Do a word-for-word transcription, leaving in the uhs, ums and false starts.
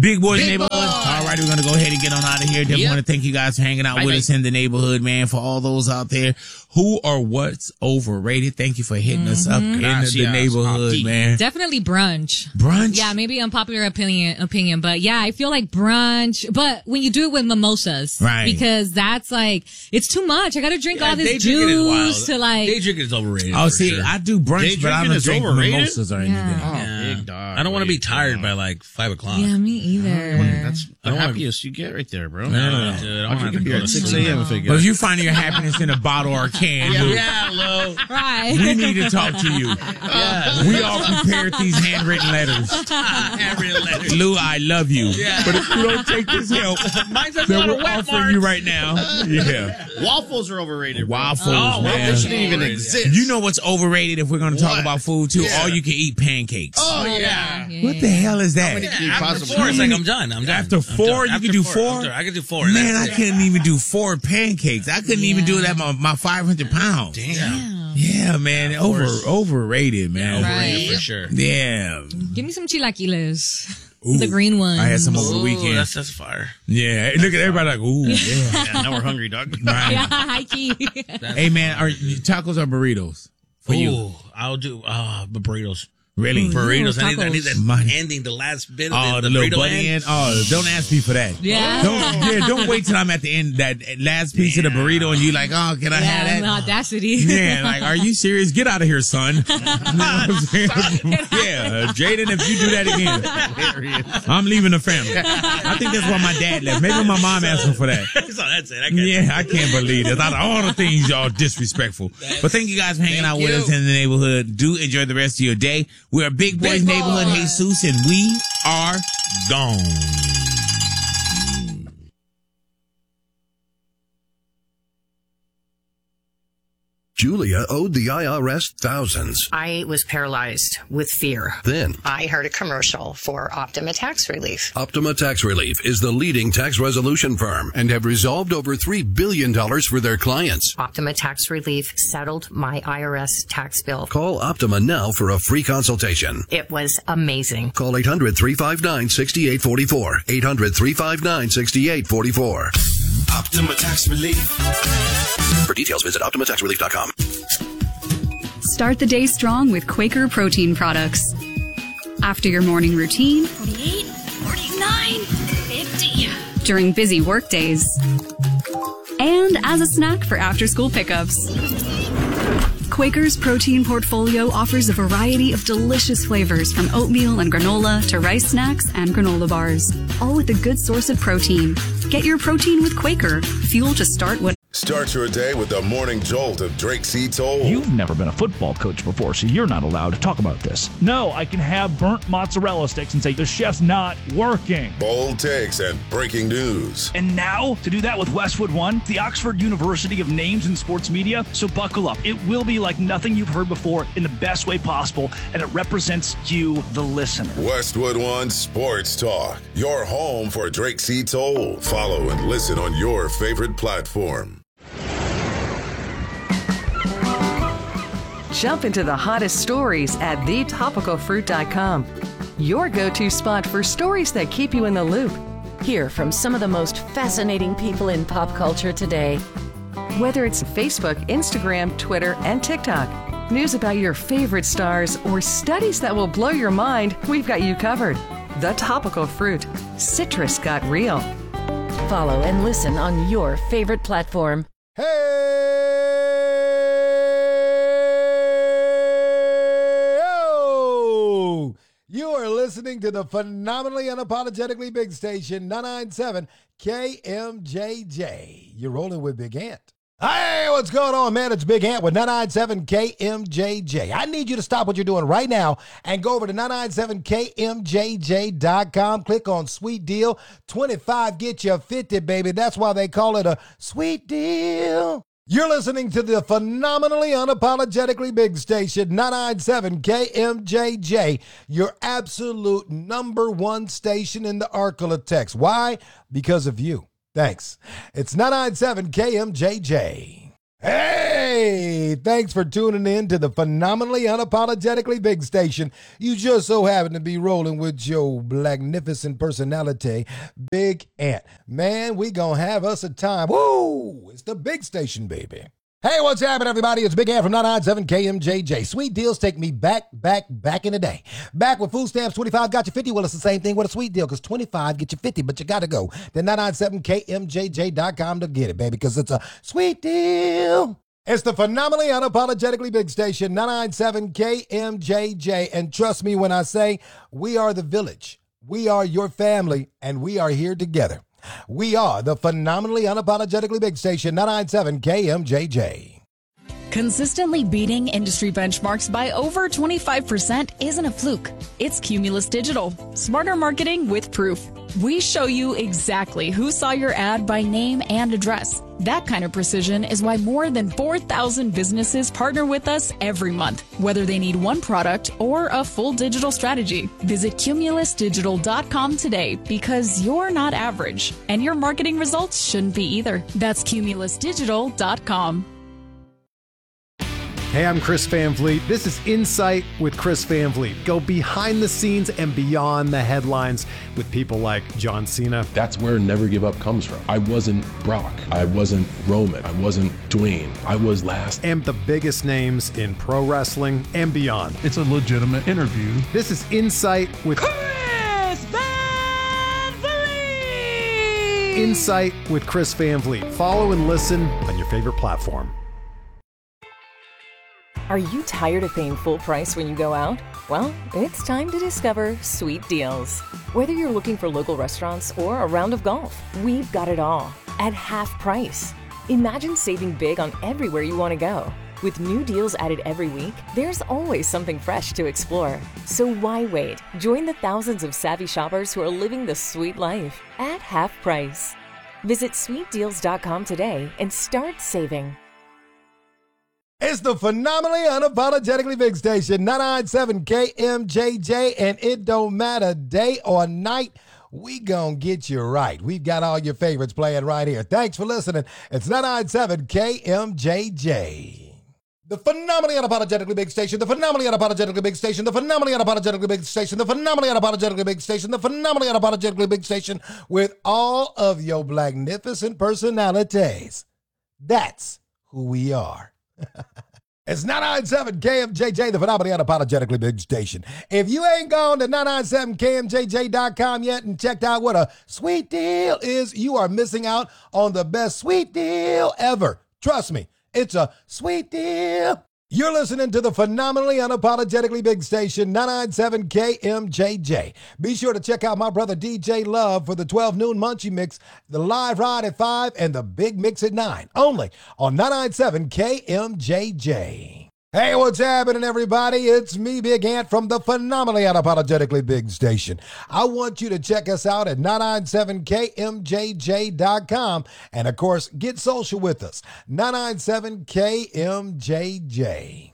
Big Boys Big Neighborhood. Boy. All right, we're going to go ahead and get on out of here. Definitely Yep. want to thank you guys for hanging out Bye, with bye. us in the neighborhood, man. For all those out there who are what's overrated, thank you for hitting us up in the, the Gracias, neighborhood, Auntie. man. Definitely brunch. Brunch? Yeah, maybe unpopular opinion, opinion, but yeah, I feel like brunch, but when you do it with mimosas. Right. Because that's like, it's too much. I gotta drink Yeah, all day this drinking is wild. juice to like. Day drinking is overrated. Oh, for see, sure. I do brunch, Day but I drinking don't is drink overrated? mimosas or anything. Yeah. Oh, Yeah. big dog. I don't want to be big tired dog. by like five o'clock. Yeah, me either. That's I the don't wanna- happiest you get right there, bro. No, dude, I I'll don't have drink to a beer go at to six sleep. a.m. if it But if gets. you find your happiness in a bottle or a can, Lou, Yeah, Lo. Right. we need to talk to you. Yeah. We all prepared these handwritten letters. Handwritten letters. Lou, I love you. Yeah. But if you don't take this help Mine's a that lot of we're wet offering marks. you right now, yeah, Waffles are overrated. bro. waffles, Oh, man. Waffles shouldn't even Overrated. exist. You know what's overrated if we're going to talk What? about food too? Yeah. All you can eat pancakes. Oh, yeah. Yeah. What the hell is that? many- Yeah, You after possibly- four, it's like I'm done. I'm done. After I'm four, done. you After can do four. four? I'm done. I can do four. and Man, I that's it. couldn't even do four pancakes. I couldn't even do it at my, my five hundred pounds. Damn. Yeah, man. Over course. overrated, man. Overrated Right. for sure. Yeah. Give me some chilaquiles. Ooh, The green ones. I had some over the Ooh, weekend. that's that's fire. Yeah. Look at everybody like, ooh, yeah. Yeah, now we're hungry, dog. Right. Yeah, high key. That's Hey, man, are you tacos or burritos? For you. Ooh, I'll do uh burritos. Really? Burritos. I need, I need that Money. ending, the last bit of Oh, the, the, the little burrito buddy end. end. Oh, don't ask me for that. Yeah. Don't, yeah, don't wait till I'm at the end, that last piece of the burrito, and you like, oh, can I Yeah, have the that? audacity. Yeah, like, are you serious? Get out of here, son. You know what I'm saying? Yeah, Jaden, if you do that again, I'm leaving the family. I think that's why my dad left. Maybe my mom asked him for that. So that's it. I can't Yeah, I can't believe it. Out of all the things, y'all disrespectful. But thank you guys for hanging Thank out with you. us in the neighborhood. Do enjoy the rest of your day. We're Big Boys Big Neighborhood Boy. Jesus, and we are gone. Julia owed the I R S thousands. I was paralyzed with fear. Then, I heard a commercial for Optima Tax Relief. Optima Tax Relief is the leading tax resolution firm and have resolved over three billion dollars for their clients. Optima Tax Relief settled my I R S tax bill. Call Optima now for a free consultation. It was amazing. Call eight hundred, three five nine, six eight four four. eight hundred, three five nine, six eight four four. Optima Tax Relief. For details, visit optima tax relief dot com. Start the day strong with Quaker protein products. After your morning routine, forty-eight, forty-nine, fifty. during busy work days, and as a snack for after-school pickups. Quaker's protein portfolio offers a variety of delicious flavors from oatmeal and granola to rice snacks and granola bars, all with a good source of protein. Get your protein with Quaker, fuel to start what Start your day with the morning jolt of Drake C. Toll. You've never been a football coach before, so you're not allowed to talk about this. No, I can have burnt mozzarella sticks and say the chef's not working. Bold takes and breaking news. And now, to do that with Westwood One, the Oxford University of Names in Sports Media, so buckle up. It will be like nothing you've heard before in the best way possible, and it represents you, the listener. Westwood One Sports Talk. Your home for Drake C. Toll. Follow and listen on your favorite platform. Jump into the hottest stories at the topical fruit dot com. Your go-to spot for stories that keep you in the loop. Hear from some of the most fascinating people in pop culture today. Whether it's Facebook, Instagram, Twitter, and TikTok, news about your favorite stars, or studies that will blow your mind, we've got you covered. The Topical Fruit. Citrus got real. Follow and listen on your favorite platform. Hey-o! You are listening to the phenomenally unapologetically big station, nine ninety-seven K M J J. You're rolling with Big Ant. Hey, what's going on, man? It's Big Ant with nine ninety-seven K M J J. I need you to stop what you're doing right now and go over to nine ninety-seven K M J J dot com. Click on Sweet Deal. twenty-five get you fifty, baby. That's why they call it a sweet deal. You're listening to the phenomenally unapologetically big station, nine ninety-seven K M J J, your absolute number one station in the Arklatex. Why? Because of you. Thanks. It's nine ninety-seven K M J J. Hey! Hey, thanks for tuning in to the phenomenally unapologetically big station. You just so happen to be rolling with your magnificent personality, Big Ant. Man, we gonna have us a time. Woo! It's the big station, baby. Hey, what's happening, everybody? It's Big Ant from nine nine seven K M J J. Sweet deals take me back, back, back in the day. Back with food stamps, twenty-five got you fifty. Well, it's the same thing with a sweet deal, because twenty-five get you fifty, but you got to go to nine nine seven K M J J dot com to get it, baby, because it's a sweet deal. It's the phenomenally unapologetically big station, nine nine seven K M J J. And trust me when I say we are the village. We are your family, and we are here together. We are the phenomenally unapologetically big station, nine nine seven K M J J. Consistently beating industry benchmarks by over twenty-five percent isn't a fluke. It's Cumulus Digital. Smarter marketing with proof. We show you exactly who saw your ad by name and address. That kind of precision is why more than four thousand businesses partner with us every month, whether they need one product or a full digital strategy. Visit cumulus digital dot com today, because you're not average, and your marketing results shouldn't be either. That's cumulus digital dot com. Hey, I'm Chris Van Vliet. This is Insight with Chris Van Vliet. Go behind the scenes and beyond the headlines with people like John Cena. That's where Never Give Up comes from. I wasn't Brock. I wasn't Roman. I wasn't Dwayne. I was last. And the biggest names in pro wrestling and beyond. It's a legitimate interview. This is Insight with Chris Van Vliet. Insight with Chris Van Vliet. Follow and listen on your favorite platform. Are you tired of paying full price when you go out? Well, it's time to discover Sweet Deals. Whether you're looking for local restaurants or a round of golf, we've got it all at half price. Imagine saving big on everywhere you want to go. With new deals added every week, there's always something fresh to explore. So why wait? Join the thousands of savvy shoppers who are living the sweet life at half price. Visit sweet deals dot com today and start saving. It's the phenomenally unapologetically big station, nine nine seven K M J J, and it don't matter day or night, we gonna get you right. We've got all your favorites playing right here. Thanks for listening. It's nine nine seven K M J J. The phenomenally unapologetically big station, the phenomenally unapologetically big station, the phenomenally unapologetically big station, the phenomenally unapologetically big station, the phenomenally unapologetically big station with all of your magnificent personalities. That's who we are. It's nine nine seven K M J J, the phenomenally unapologetically big station. If you ain't gone to nine nine seven K M J J dot com yet and checked out what a sweet deal is, you are missing out on the best sweet deal ever. Trust me, it's a sweet deal. You're listening to the phenomenally unapologetically big station, nine nine seven K M J J. Be sure to check out my brother D J Love for the twelve noon Munchie Mix, the live ride at five, and the big mix at nine. Only on nine nine seven K M J J. Hey, what's happening, everybody? It's me, Big Ant, from the phenomenally unapologetically big station. I want you to check us out at nine nine seven K M J J dot com. And, of course, get social with us, nine nine seven K M J J.